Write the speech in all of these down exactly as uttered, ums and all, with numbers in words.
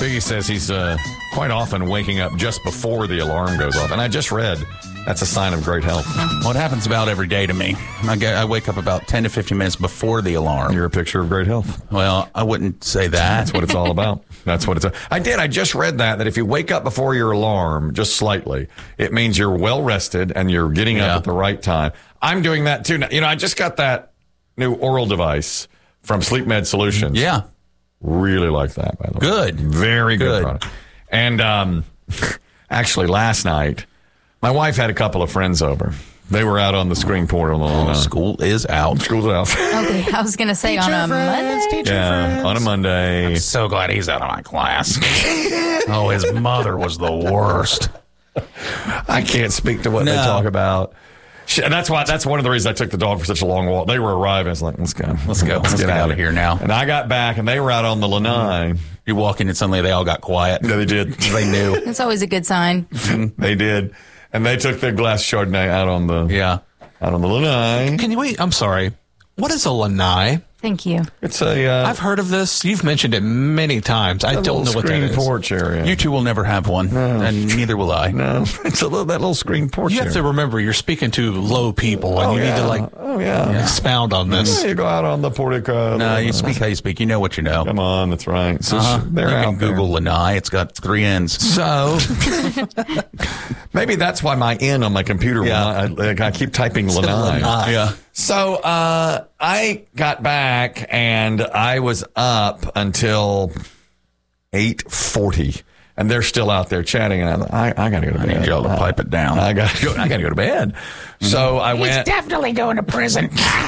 Biggie says he's uh, quite often waking up just before the alarm goes off. And I just read that's a sign of great health. Well, it happens about every day to me. I, get, I wake up about ten to fifteen minutes before the alarm. You're a picture of great health. Well, I wouldn't say that. That's what it's all about. That's what it's. I did. I just read that, that if you wake up before your alarm, just slightly, it means you're well rested and you're getting Yeah. up at the right time. I'm doing that too. Now, you know, I just got that new oral device from Sleep Med Solutions. Yeah. Really like that, by the way. Good. Very good, Good. product. And um, actually, last night, my wife had a couple of friends over. They were out on the screen portal. On, uh, School is out. School's out. Okay, I was going to say on a Monday. Yeah, on a Monday. So glad he's out of my class. Oh, his mother was the worst. I can't speak to what they No. talk about. She- That's why. That's one of the reasons I took the dog for such a long walk. They were arriving. I was like, let's go. Let's go. Let's get out of here now. And I got back, and they were out on the lanai. You walk in and suddenly they all got quiet. Yeah, they did. They knew. It's always a good sign. They did. And they took their glass Chardonnay out on the Yeah. out on the lanai. Can you wait? I'm sorry. What is a lanai? Thank you. It's a uh, I've heard of this. You've mentioned it many times. I a don't know little what that screen is. porch area. You two will never have one, and neither will I. No, it's a little that little screen porch You have area. to remember you're speaking to low people, and Oh, you yeah. need to like Oh yeah. expound on this. Yeah, you go out on the portico. No, you speak how you speak. You know what you know. Come on, that's right. So Uh-huh. they're you out can Google Lanai. It's got three N's. So maybe that's why my N on my computer. Yeah. When I, I, I keep typing lanai. Yeah. So uh, I got back and I was up until eight forty, and they're still out there chatting. And I, I, I got to go to I bed. need y'all to pipe it down. I got to go. I got to go to bed. So I went. definitely going to prison.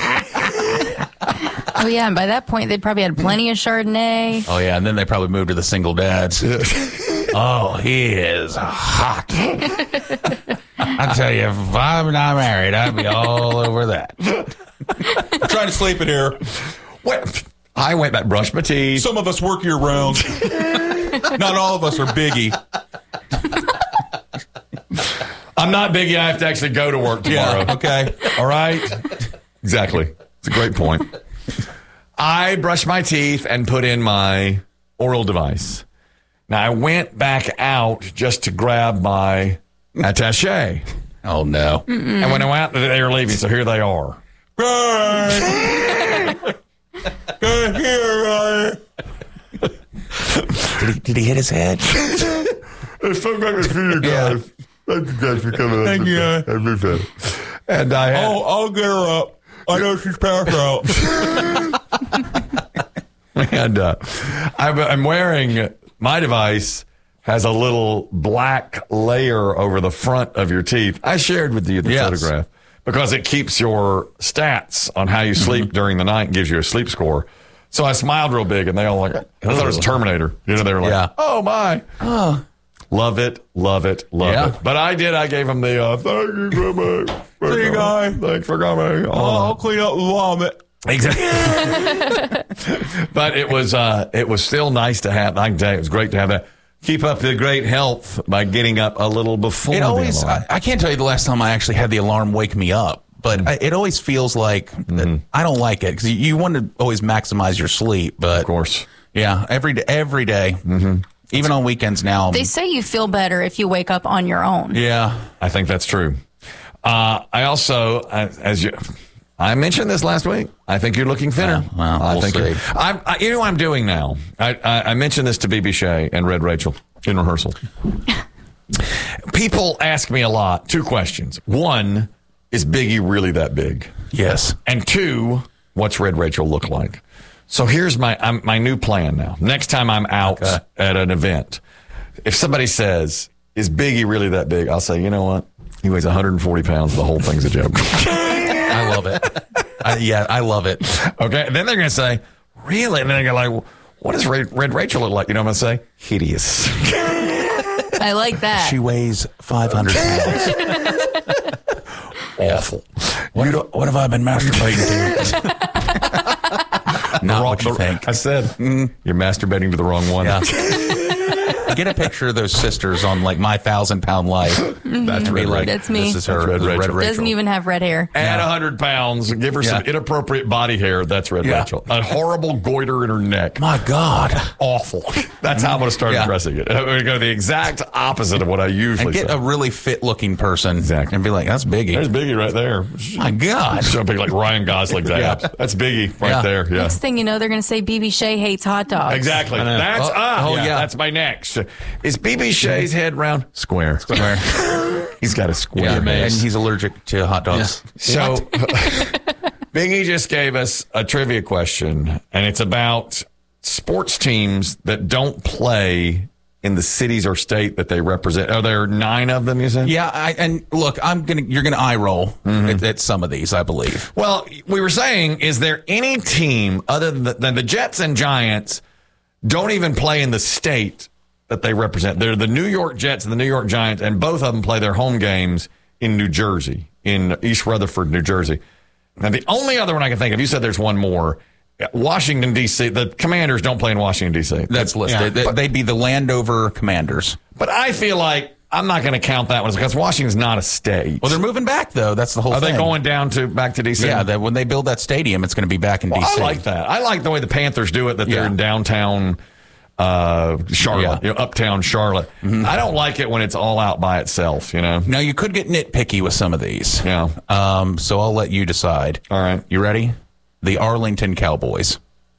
Oh, yeah. And by that point, they'd probably had plenty of Chardonnay. Oh, yeah, and then they probably moved to the single dads. Oh, he is hot. I tell you, if I'm not married, I'd be all over that. I'm trying to sleep in here. Well, I went back, brushed my teeth. Some of us work year round. Not all of us are Biggie. I'm not Biggie. I have to actually go to work tomorrow. Yeah, okay. All right. Exactly. It's a great point. I brushed my teeth and put in my oral device. Now, I went back out just to grab my attaché. Oh, no. And when I went out, they were leaving, so here they are. Good here, Did he, did he hit his head? It's so great to see you guys. Thank you guys for coming. Thank you. you. And I had, Oh, I'll get her up. I know she's passed out. and uh, I'm, I'm wearing my device. Has a little black layer over the front of your teeth. I shared with you the Yes. photograph because it keeps your stats on how you sleep Mm-hmm. during the night and gives you a sleep score. So I smiled real big, and they all like, I thought it was Terminator. You know, they were like, Yeah. oh my. Love it, love it, love Yeah. it. But I did. I gave them the uh, thank you so much. See you guys. Thanks for coming. I'll, I'll clean up the vomit. Exactly. But it was uh, it was still nice to have. I can tell you, it was great to have that. Keep up the great health by getting up a little before It the always, alarm. I, I can't tell you the last time I actually had the alarm wake me up, but I, it always feels like that I don't like it because you, you want to always maximize your sleep. But Of course. yeah, every day, every day, even on weekends now. They say you feel better if you wake up on your own. yeah, I think that's true. Uh, I also, I, as you, I mentioned this last week. I think you're looking thinner. Yeah, well, I we'll think you're- see. I'm, I, you know what I'm doing now? I, I, I mentioned this to B B Shea and Red Rachel in rehearsal. People ask me a lot. Two questions. One, is Biggie really that big? yes. And two, what's Red Rachel look like? So here's my I'm, my new plan now. Next time I'm out Okay. at an event, if somebody says, is Biggie really that big? I'll say, you know what? He weighs one hundred forty pounds. The whole thing's a joke. I love it. I, yeah, I love it. Okay. And then they're going to say, really? And then they're going to like, what does Red, Red Rachel look like? You know what I'm going to say? Hideous. I like that. She weighs five hundred pounds. Awful. What, have, what have I been masturbating to? Not what you The- think. I said, mm, you're masturbating to the wrong one. Yeah. get a picture of those sisters on like My Thousand Pound Life. That's Red like, That's me. This is her. That's Red Red Rachel. Rachel. Doesn't even have red hair. Add one hundred pounds, give her some Yeah. inappropriate body hair. That's Red Yeah. Rachel. A horrible goiter in her neck. My God. Awful. That's how I'm going to start Yeah. addressing it. I'm going to go the exact opposite of what I usually And get say. a really fit looking person Exactly. and be like, that's Biggie. There's Biggie right there. My God. Jumping like Ryan Gosling's Yeah. abs. That's Biggie right Yeah. there. Yeah. Next thing you know, they're going to say B B Shea hates hot dogs. Exactly. I know. That's Oh, ah, oh, yeah, yeah. That's my next. Is B B Shea's head round? Square. Square. He's got a square. Yeah, head. and he's allergic to hot dogs. So Biggie just gave us a trivia question, and it's about sports teams that don't play in the cities or state that they represent. Are there nine of them, you said? Yeah, I, and look, I'm gonna. You're gonna eye roll Mm-hmm. at, at some of these, I believe. Well, we were saying, is there any team other than the, than the Jets and Giants don't even play in the state that they represent? They're the New York Jets and the New York Giants, and both of them play their home games in New Jersey, in East Rutherford, New Jersey. Now, the only other one I can think of, you said there's one more, Washington, D C. The Commanders don't play in Washington, D C. That's listed. Yeah. They- They'd be the Landover Commanders. But I feel like I'm not going to count that one because Washington's not a state. Well, they're moving back though. That's the whole Are thing. they going down to back to D C? Yeah, that when they build that stadium, it's going to be back in Well, D C. I like that. I like the way the Panthers do it, that they're Yeah. in downtown uh, Charlotte, Yeah. you know, uptown Charlotte. I don't like it when it's all out by itself, you know? Now you could get nitpicky with some of these. Yeah. Um. So I'll let you decide. All right. You ready? The Arlington Cowboys.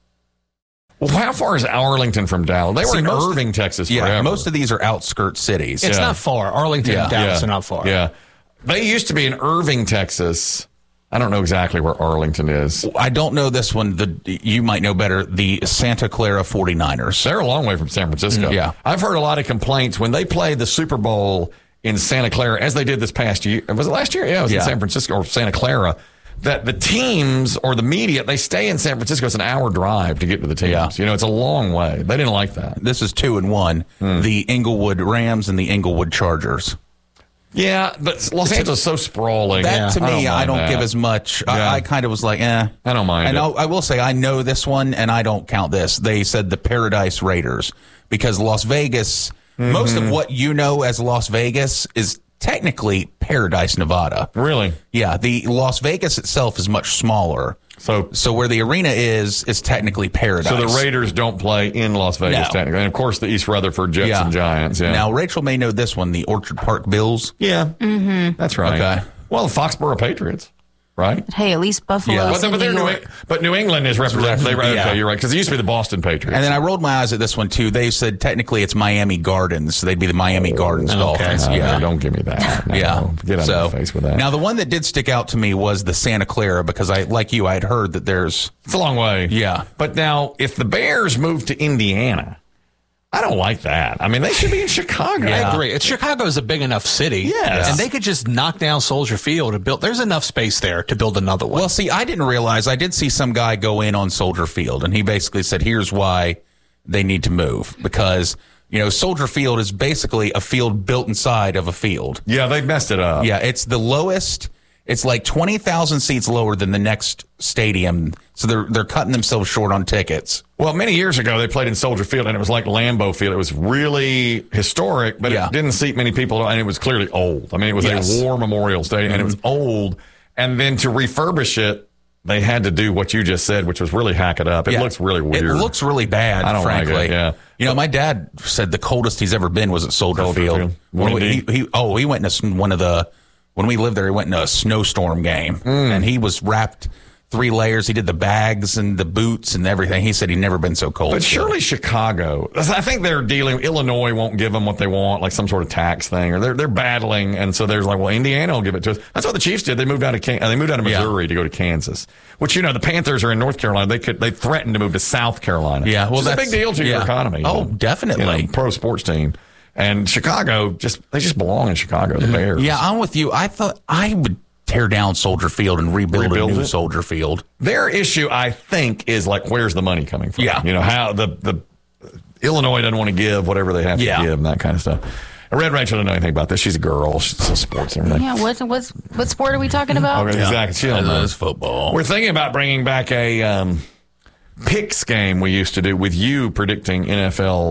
Well, how far is Arlington from Dallas? They were See, in most- Irving, Texas Yeah, forever. most of these are outskirt cities. It's Yeah. not far. Arlington Yeah. and Dallas yeah. are not far. Yeah. They used to be in Irving, Texas. I don't know exactly where Arlington is. I don't know this one. The you might know better. The Santa Clara forty-niners. They're a long way from San Francisco. Yeah. I've heard a lot of complaints when they played the Super Bowl in Santa Clara, as they did this past year. Was it last year? Yeah, it was Yeah. in San Francisco or Santa Clara. That the teams or the media, they stay in San Francisco. It's an hour drive to get to the teams. Yeah. You know, it's a long way. They didn't like that. This is two and one. Hmm. The Inglewood Rams and the Inglewood Chargers. Yeah, but Los Angeles is so sprawling. That to me, I mind don't that. give as much. Yeah. I, I kind of was like, eh. I don't mind And it. I'll, I will say, I know this one, and I don't count this. They said the Paradise Raiders because Las Vegas. Most Mm-hmm. of what you know as Las Vegas is technically Paradise, Nevada. Really? Yeah, the Las Vegas itself is much smaller. So, So where the arena is is technically Paradise. so the Raiders don't play in Las Vegas, No. technically. And, of course, the East Rutherford Jets Yeah. and Giants. Yeah. Now Rachel may know this one, the Orchard Park Bills. yeah. Mm-hmm. That's right. Okay. Well, the Foxborough Patriots, right? Hey, at least Buffalo's Yeah. But, they- in but, they're New New, York. but New England is represented. They, okay, Yeah. you're right. Because it used to be the Boston Patriots. And then I rolled my eyes at this one too. They said technically it's Miami Gardens. So they'd be the Miami Gardens okay. Dolphins. No, yeah. don't give me that. No, Yeah. Get out so, of my face with that. Now, the one that did stick out to me was the Santa Clara because I, like you, I had heard that there's, it's a long way. Yeah. But now, if the Bears move to Indiana, I don't like that. I mean, they should be in Chicago. Yeah. I agree. It's, Chicago is a big enough city. Yes. And they could just knock down Soldier Field and build. There's enough space there to build another one. well, see, I didn't realize, I did see some guy go in on Soldier Field and he basically said, here's why they need to move because, you know, Soldier Field is basically a field built inside of a field. Yeah, they messed it up. Yeah, it's the lowest. It's like twenty thousand seats lower than the next stadium. So they're they're cutting themselves short on tickets. Well, many years ago, they played in Soldier Field, and it was like Lambeau Field. It was really historic, but Yeah. it didn't seat many people, and it was clearly old. I mean, it was Yes. a war memorial stadium, and it was old. And then to refurbish it, they had to do what you just said, which was really hack it up. It Yeah. looks really weird. It looks really bad, I don't like frankly. it, yeah. You know, my dad said the coldest he's ever been was at Soldier, Soldier Field. Field. When we- Windy. he, he, oh, he went in a s one of the, when we lived there, he went in a snowstorm game. Mm. And he was wrapped three layers. He did the bags and the boots and everything. He said he'd never been so cold. But surely Chicago, I think they're dealing, Illinois won't give them what they want, like some sort of tax thing, or they're, they're battling. And so there's like, well, Indiana will give it to us. That's what the Chiefs did. They moved out of, Can- they moved out of Yeah. Missouri to go to Kansas, which, you know, the Panthers are in North Carolina. They could, they threatened to move to South Carolina. Yeah, well, Which is a that's- big deal to your yeah. economy. you Oh, know. definitely. You know, pro sports team. And Chicago, just, they just belong in Chicago, the Bears. Yeah, I'm with you. I thought I would tear down Soldier Field and rebuild, Rebuild a new it? Soldier Field. Their issue, I think, is like, where's the money coming from? Yeah. You know, how the, the Illinois doesn't want to give whatever they have Yeah. to give and that kind of stuff. And Red Rachel doesn't know anything about this. She's a girl. She's so sports and everything. Yeah, what's what's what sport are we talking about? Okay, exactly. She don't know. That's football. We're thinking about bringing back a um, picks game we used to do with you predicting N F L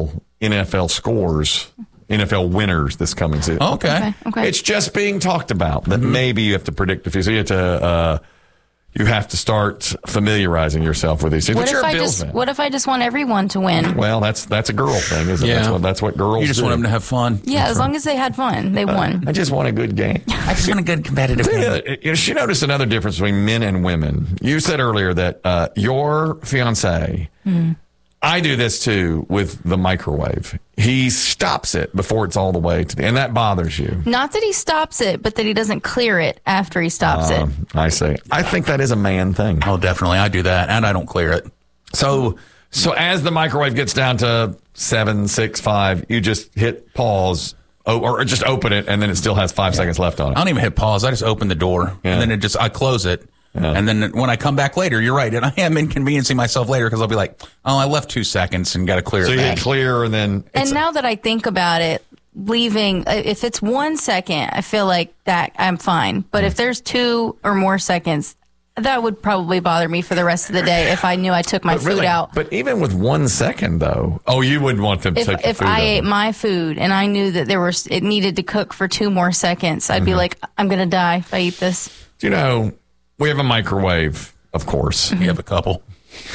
N F L scores, N F L winners this coming season. Okay. Okay. Okay. It's just being talked about that maybe you have to predict a few. So you have to, uh, you have to start familiarizing yourself with these things. What But if you're a I Bills just fan. What if I just want everyone to win? Well, that's that's a girl thing, isn't it? Yeah. That's what, that's what girls You just do. want them to have fun. Yeah, as long as they had fun, they won. I just want a good game. I just want a good competitive game. Yeah, you know, she noticed another difference between men and women. You said earlier that uh, your fiance, Mm-hmm. I do this too with the microwave. He stops it before it's all the way to the, and that bothers you. Not that he stops it, but that he doesn't clear it after he stops it. Um, I say, I think that is a man thing. Oh, definitely. I do that, and I don't clear it. So, so as the microwave gets down to seven, six, five, you just hit pause, oh, or just open it, and then it still has five seconds left on I it. don't even hit pause. I just open the door, Yeah. and then it just I close it. Yeah. And then when I come back later, you're right, and I am inconveniencing myself later because I'll be like, "Oh, I left two seconds and got to clear So it you back." hit clear, and then it's, And now that I think about it, leaving, uh, if it's one second, I feel like that I'm fine. But if there's two or more seconds, that would probably bother me for the rest of the day if I knew I took my but food really, out. but even with one second though, oh, you wouldn't want them to If, take the if food I out. ate my food and I knew that there was it needed to cook for two more seconds, I'd Mm-hmm. be like, I'm gonna die if I eat this. You know, we have a microwave, of course. You have a couple.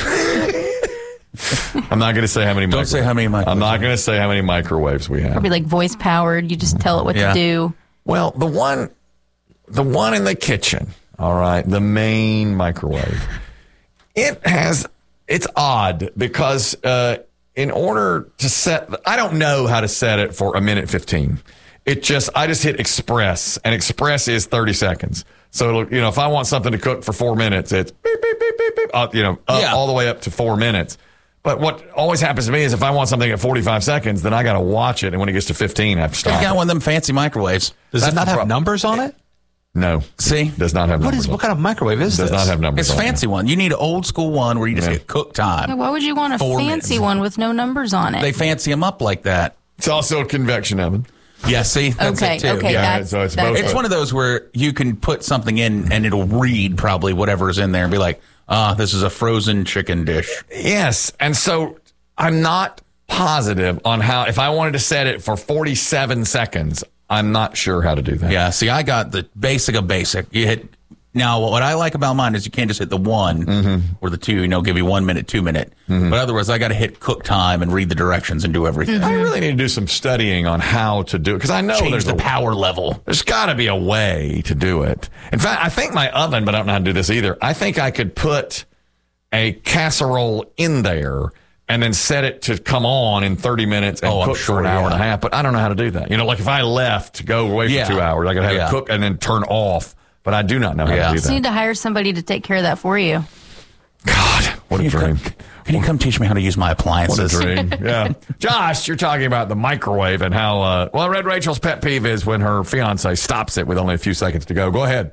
I'm not going to say how many. Don't say how many microwaves. I'm not going to say how many microwaves we have. Probably like voice powered. You just tell it what Yeah. to do. Well, the one, the one in the kitchen. All right, the main microwave. It has. It's odd because uh, in order to set, I don't know how to set it for a minute fifteen. It just, I just hit express, and express is thirty seconds. So it'll, you know, if I want something to cook for four minutes, it's beep beep beep beep beep. Uh, you know, up, Yeah. all the way up to four minutes. But what always happens to me is if I want something at forty-five seconds, then I got to watch it, and when it gets to fifteen, I have to You stop. got it. one of them fancy microwaves. Does That's it not the have prob- numbers on it? No, See, does not have What numbers. is on what it. kind of microwave is Does this? not have numbers. it's on it. fancy one. You need an old school one where you just Yeah. hit cook time. Why would you want a Four fancy minutes. one with no numbers on it? They fancy them up like that. It's also a convection oven. Yeah, see, that's okay, it too. okay, Yeah, that's, so it's that's both it. It's one of those where you can put something in and it'll read probably whatever's in there and be like, ah, this is a frozen chicken dish. Yes, and so I'm not positive on how. If I wanted to set it for forty-seven seconds, I'm not sure how to do that. Yeah, see, I got the basic of basic. You hit. Now, what I like about mine is you can't just hit the one or the two, you know, give you one minute, two minute. But otherwise, I got to hit cook time and read the directions and do everything. I really need to do some studying on how to do it because I know Change there's the a, power level. There's got to be a way to do it. In fact, I think my oven, but I don't know how to do this either. I think I could put a casserole in there and then set it to come on in thirty minutes and Oh, I'm cook for sure, an hour yeah. and a half. But I don't know how to do that. You know, like if I left to go away Yeah. for two hours, I could have Yeah. it cook and then turn off. But I do not know how Yeah. to do You that. need to hire somebody to take care of that for you. God, what a Can you, dream. come, can you come teach me how to use my What a appliances? dream. Yeah. Josh, you're talking about the microwave and how, uh, well, Red Rachel's pet peeve is when her fiance stops it with only a few seconds to go. Go ahead.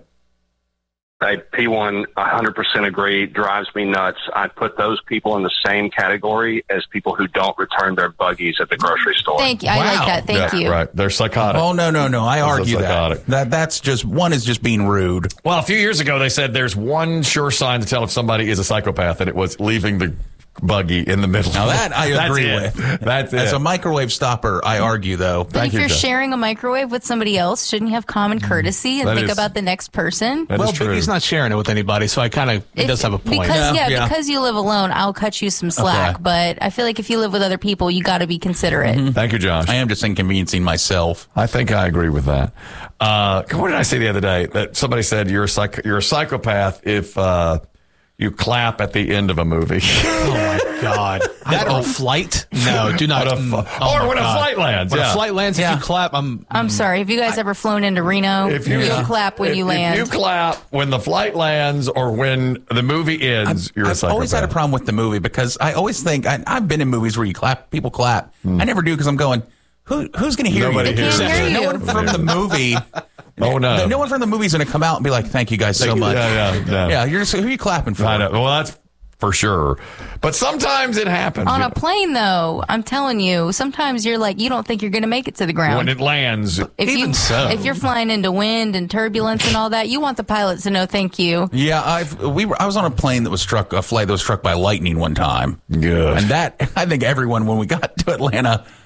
I P one, one hundred percent agree, drives me nuts. I put those people in the same category as people who don't return their buggies at the grocery store. Thank you. I Wow. like that. Thank Yeah, you. Right. They're psychotic. Oh, no, no, no. I Those are argue psychotic. that. that. That's just, one is just being rude. Well, a few years ago, they said there's one sure sign to tell if somebody is a psychopath, and it was leaving the buggy in the middle. Now, that I That's agree it. with. That's it. As a microwave stopper, I argue, though. But Thank if you, you're Jeff. sharing a microwave with somebody else, shouldn't you have common courtesy and That think is- about the next person? That Well, is true. Biggie's not sharing it with anybody, so I kind of he If- does have a point. Because Yeah, yeah, yeah. because you live alone, I'll cut you some slack. Okay. But I feel like if you live with other people, you got to be considerate. Thank you, Josh. I am just inconveniencing myself. I think I agree with that. Uh, what did I say the other day? That somebody said you're a psych- you're a psychopath if uh, you clap at the end of a movie. Oh my God! That or flight? No, do not. What a fu- mm, oh or my when a God. flight lands, When yeah. a flight lands, Yeah. if you clap, I'm. I'm sorry. Have you guys ever flown into Reno? If you, don't clap when if- you if land. you clap when the flight lands or when the movie ends, you're a I've psychopath. always had a problem with the movie because I always think I, I've been in movies where you clap, people clap. I never do because I'm going, who who's going to hear Nobody you? They hears can't it. hear No you. one from the movie. Oh no! No one from the movie's going to come out and be like, "Thank you guys so Thank you. much." Yeah, yeah, yeah. Yeah, you're just who are you clapping for? I know. Well, that's for sure. But sometimes it happens. On You- a plane, though, I'm telling you, sometimes you're like, you don't think you're going to make it to the ground. when it lands, if Even you, so. if you're flying into wind and turbulence and all that, you want the pilot to know thank you. Yeah, I've we were. I was on a plane that was struck, a flight that was struck by lightning one time. Good. And that I think everyone when we got to Atlanta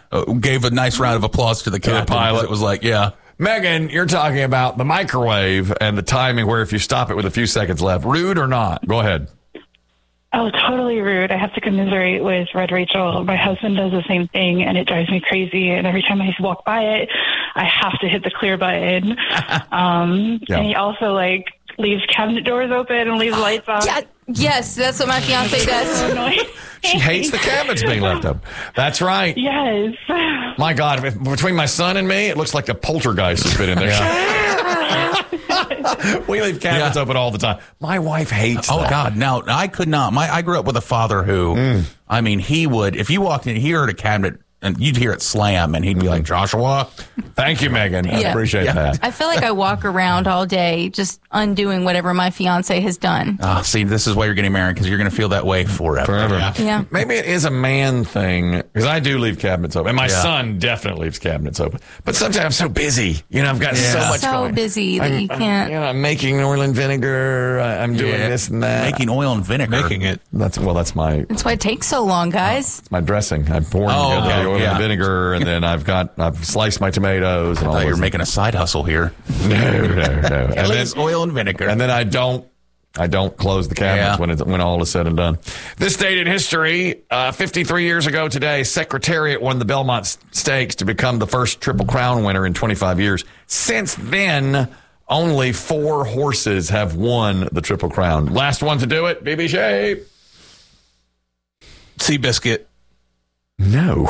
uh, gave a nice round of applause to the captain. pilot. It was like, yeah. Megan, you're talking about the microwave and the timing where if you stop it with a few seconds left, rude or not? Go ahead. Oh, totally rude. I have to commiserate with Red Rachel. My husband does the same thing, and it drives me crazy. And every time I walk by it, I have to hit the clear button. Um, Yeah. And he also, like, leaves cabinet doors open and leaves lights on. Yeah, yes, that's what my fiance So does. annoying. She hates the cabinets being left up. That's right. Yes. My God, if, between my son and me, it looks like a poltergeist has been in there. We leave cabinets Yeah. open all the time. My wife hates Oh that. God, no! I could not. My I grew up with a father who, Mm. I mean, he would if you walked in, he heard a cabinet and you'd hear it slam, and he'd be like, "Joshua, Thank you, Megan. I Yeah. appreciate Yeah. that. I feel like I walk around all day just undoing whatever my fiance has done. ah, see, this is why you're getting married because you're going to feel that way forever." Forever. Yeah. Yeah. Maybe it is a man thing because I do leave cabinets open, and my Yeah. son definitely leaves cabinets open. But sometimes I'm so busy, you know. I've got so Yeah. much So going. busy that I'm, you I'm- can't. you know, I'm making oil and vinegar. I- I'm doing Yeah. this and that. Making oil and vinegar, Making it. That's well. That's my That's why it takes so long, guys. my dressing. I'm pouring Oh, together okay, the oil yeah. and vinegar, and then I've got I've sliced my tomatoes and I all. thought you were those- making a side hustle here. no, no, no. At And then, least oil and vinegar. and then I don't. I don't close the cabinets Yeah. when it's, when all is said and done. This date in history, uh, fifty-three years ago today, Secretariat won the Belmont S- Stakes to become the first Triple Crown winner in twenty-five years. Since then, only four horses have won the Triple Crown. Last one to do it, B B Shape. Seabiscuit. No.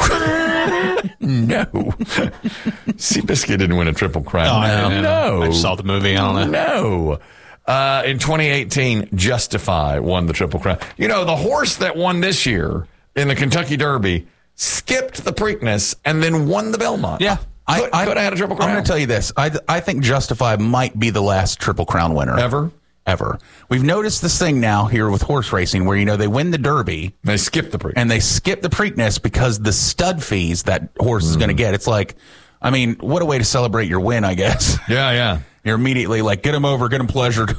no. Seabiscuit didn't win a Triple Crown. Oh, I didn't know. No. I just saw the movie. I don't know. No. Uh, in twenty eighteen, Justify won the Triple Crown. You know, the horse that won this year in the Kentucky Derby skipped the Preakness and then won the Belmont. Yeah. I, Could, I, could have had a Triple Crown. I'm going to tell you this. I, I think Justify might be the last Triple Crown winner. Ever? Ever. We've noticed this thing now here with horse racing where, you know, they win the Derby They skipped the Preakness. and they skip the Preakness because the stud fees that horse is going to get. It's like, I mean, what a way to celebrate your win, I guess. yeah, yeah. You're immediately like, get him over, get him pleasured.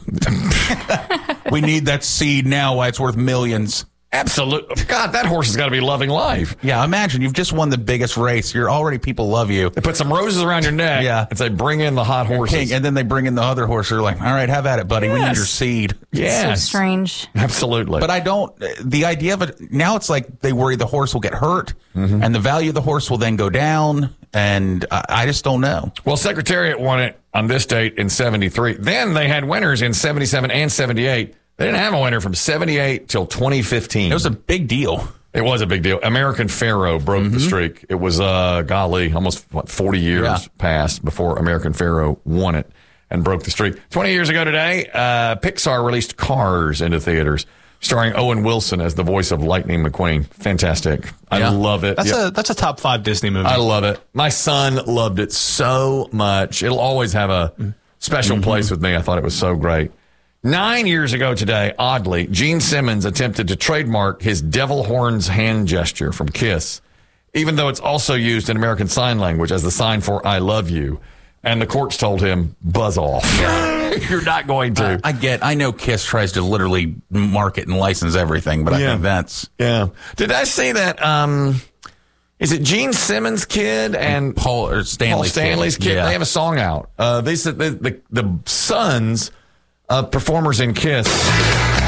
We need that seed now why it's worth millions. Absolutely. God, that horse has got to be loving life. Yeah, imagine you've just won the biggest race. You're already, people love you. They put some roses around your neck Yeah. and say, bring in the hot horses. King, and then they bring in the other horse. They're like, all right, have at it, buddy. We need Yes. your seed. Yes. So strange. Absolutely. But I don't, the idea of it, now it's like they worry the horse will get hurt and the value of the horse will then go down. And I, I just don't know. Well, Secretariat won it on this date in seventy-three. Then they had winners in seventy-seven and seventy-eight. They didn't have a winner from seventy-eight till twenty fifteen. It was a big deal. It was a big deal. American Pharoah broke the streak. It was, uh, golly, almost what, forty years Yeah. passed before American Pharoah won it and broke the streak. twenty years ago today, uh, Pixar released Cars into theaters, starring Owen Wilson as the voice of Lightning McQueen. Fantastic. I Yeah. love it. That's Yep. a that's a top five Disney movie. I love it. My son loved it so much. It'll always have a special place with me. I thought it was so great. Nine years ago today, oddly, Gene Simmons attempted to trademark his devil horns hand gesture from Kiss, even though it's also used in American Sign Language as the sign for I love you. And the courts told him, buzz off. You're not going to. I get, I know Kiss tries to literally market and license everything, but I Yeah. think that's yeah. Did I see that? Um, is it Gene Simmons' kid and Paul or Stanley's, Paul Stanley's kid? Yeah. They have a song out. Uh, they said the, the, the sons of performers in Kiss